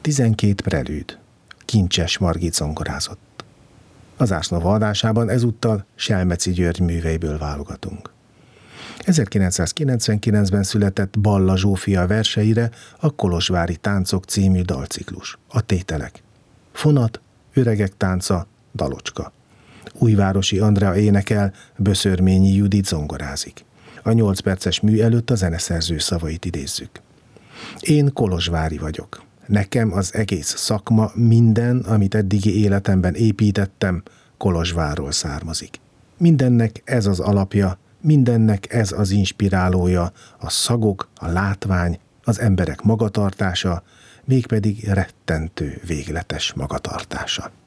12 prelűd. Kincses Margit zongorázott. Az Ásznova adásában ezúttal Selmeci György műveiből válogatunk. 1999-ben született Balla Zsófia verseire a Kolozsvári Táncok című dalciklus. A tételek: Fonat, Öregek tánca, Dalocska. Újvárosi Andrea énekel, Böszörményi Judit zongorázik. A 8 perces mű előtt a zeneszerző szavait idézzük. Én kolozsvári vagyok. Nekem az egész szakma, minden, amit eddigi életemben építettem, Kolozsvárról származik. Mindennek ez az alapja, mindennek ez az inspirálója, a szagok, a látvány, az emberek magatartása, mégpedig rettentő végletes magatartása.